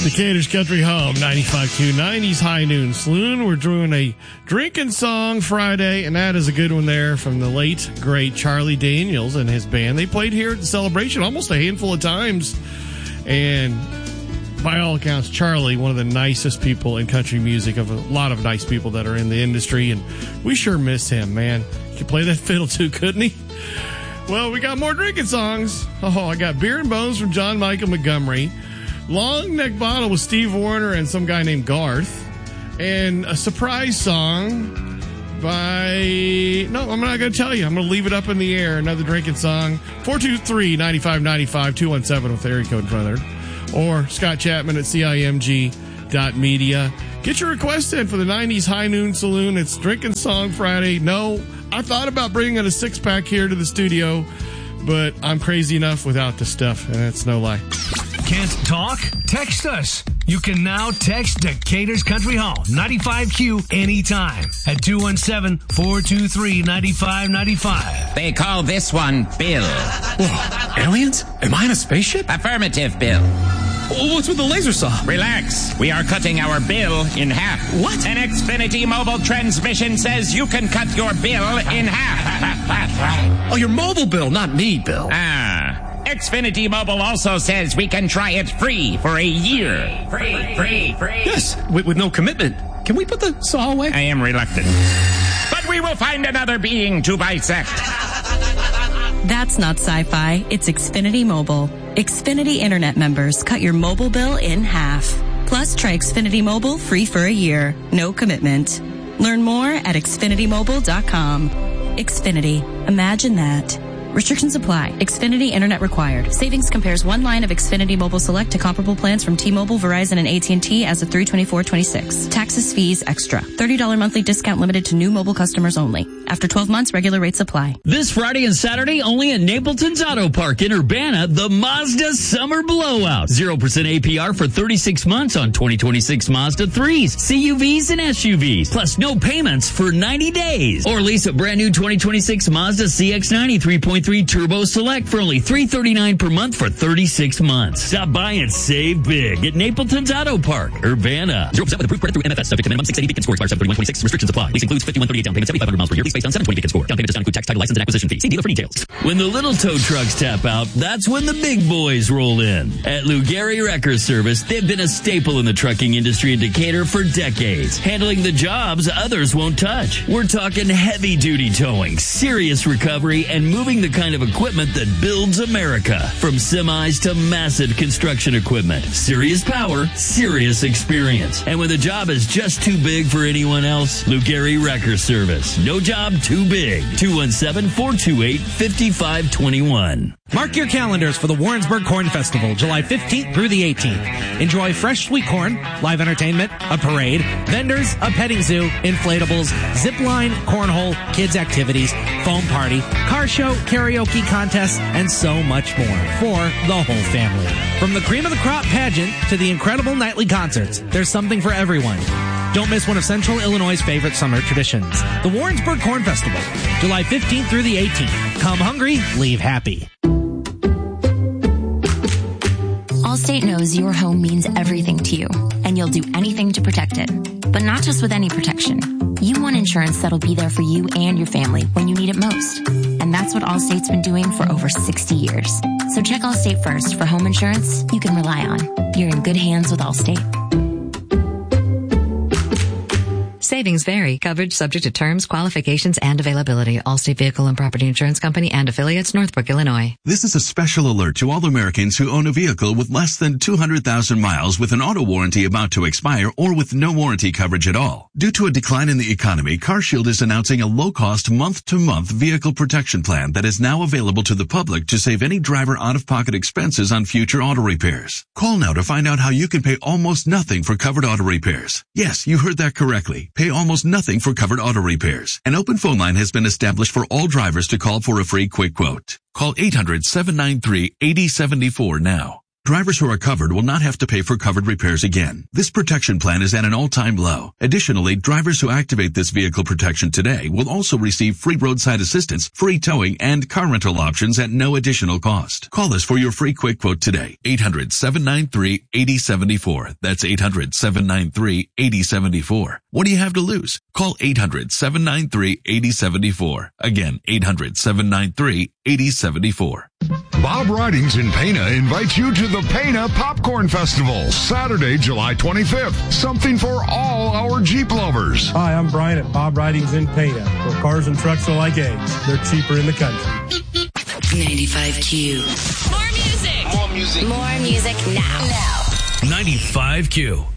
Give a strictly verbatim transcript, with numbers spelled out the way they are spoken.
Decatur's Country Home, ninety-five point two, nineties High Noon Saloon. We're doing a drinking song Friday, and that is a good one there from the late, great Charlie Daniels and his band. They played here at the Celebration almost a handful of times, and by all accounts, Charlie, one of the nicest people in country music, of a lot of nice people that are in the industry, and we sure miss him, man. He could play that fiddle too, couldn't he? Well, we got more drinking songs. Oh, I got Beer and Bones from John Michael Montgomery, Long Neck Bottle with Steve Wariner and some guy named Garth, and a surprise song by... No, I'm not going to tell you. I'm going to leave it up in the air. Another drinking song. four two three, nine five nine five, two one seven with the area code in front of there. Or Scott Chapman at C I M G dot media. Get your request in for the nineties High Noon Saloon. It's Drinking Song Friday. No, I thought about bringing a six-pack here to the studio, but I'm crazy enough without the stuff, and it's no lie. Can't talk? Text us. You can now text Decatur's Country Hall, ninety-five Q, anytime at two one seven, four two three, nine five nine five. They call this one Bill. Whoa, aliens? Am I in a spaceship? Affirmative, Bill. What's with the laser saw? Relax. We are cutting our bill in half. What? An Xfinity mobile transmission says you can cut your bill in half. Oh, your mobile bill, not me, Bill. Ah. Xfinity Mobile also says we can try it free for a year. Free, free, free. Yes, with, with no commitment. Can we put the saw away? I am reluctant. But we will find another being to bisect. That's not sci-fi. It's Xfinity Mobile. Xfinity Internet members cut your mobile bill in half. Plus, try Xfinity Mobile free for a year. No commitment. Learn more at Xfinity Mobile dot com. Xfinity. Imagine that. Restrictions apply. Xfinity Internet required. Savings compares one line of Xfinity Mobile Select to comparable plans from T-Mobile, Verizon, and A T and T as of three twenty-four twenty-six. Taxes, fees, extra. thirty dollars monthly discount limited to new mobile customers only. After twelve months, regular rates apply. This Friday and Saturday, only at Napleton's Auto Park in Urbana, the Mazda Summer Blowout. zero percent A P R for thirty-six months on twenty twenty-six Mazda threes, C U Vs, and S U Vs. Plus no payments for ninety days. Or lease a brand new twenty twenty-six Mazda C X ninety three point three Turbo Select for only three hundred thirty-nine dollars per month for thirty-six months. Stop by and save big at Napleton's Auto Park, Urbana. zero percent with approved credit through M F S. Subject to minimum six eighty Beacon score. Expires seven thirty-one twenty-six. Restrictions apply. Lease includes fifty-one thirty-eight down payment, seventy-five hundred miles per year. Lease based on seven twenty Beacon score. Down payment does not include tax, title, license, and acquisition fee. See dealer for details. When the little tow trucks tap out, that's when the big boys roll in. At Lou Gehry Wrecker Service, they've been a staple in the trucking industry in Decatur for decades, handling the jobs others won't touch. We're talking heavy-duty towing, serious recovery, and moving the kind of equipment that builds America. From semis to massive construction equipment. Serious power, serious experience. And when the job is just too big for anyone else, Lou Gehry Wrecker Service. No job too big. two one seven, four two eight, five five two one. Mark your calendars for the Warrensburg Corn Festival, July fifteenth through the eighteenth. Enjoy fresh sweet corn, live entertainment, a parade, vendors, a petting zoo, inflatables, zip line, cornhole, kids activities, foam party, car show, karaoke contests, and so much more for the whole family. From the cream of the crop pageant to the incredible nightly concerts, there's something for everyone. Don't miss one of Central Illinois' favorite summer traditions, the Warrensburg Corn Festival, July fifteenth through the eighteenth. Come hungry, leave happy. Allstate knows your home means everything to you, and you'll do anything to protect it. But not just with any protection. You want insurance that'll be there for you and your family when you need it most. And that's what Allstate's been doing for over sixty years. So check Allstate first for home insurance you can rely on. You're in good hands with Allstate. Savings vary. Coverage subject to terms, qualifications, and availability. Allstate Vehicle and Property Insurance Company and affiliates, Northbrook, Illinois. This is a special alert to all Americans who own a vehicle with less than two hundred thousand miles with an auto warranty about to expire or with no warranty coverage at all. Due to a decline in the economy, CarShield is announcing a low-cost month-to-month vehicle protection plan that is now available to the public to save any driver out-of-pocket expenses on future auto repairs. Call now to find out how you can pay almost nothing for covered auto repairs. Yes, you heard that correctly. Pay almost nothing for covered auto repairs. An open phone line has been established for all drivers to call for a free quick quote. Call eight hundred, seven nine three, eight oh seven four now. Drivers who are covered will not have to pay for covered repairs again. This protection plan is at an all-time low. Additionally, drivers who activate this vehicle protection today will also receive free roadside assistance, free towing, and car rental options at no additional cost. Call us for your free quick quote today. eight hundred, seven nine three, eight zero seven four. That's eight hundred, seven nine three, eight zero seven four. What do you have to lose? Call eight hundred, seven nine three, eight zero seven four. Again, eight hundred, seven nine three, eight zero seven four. Bob Ridings in Pana invites you to the Pana Popcorn Festival, Saturday, July twenty-fifth. Something for all our Jeep lovers. Hi, I'm Brian at Bob Ridings in Pana, where cars and trucks are like eggs. They're cheaper in the country. ninety-five Q. More music. More music. More music now. ninety-five Q.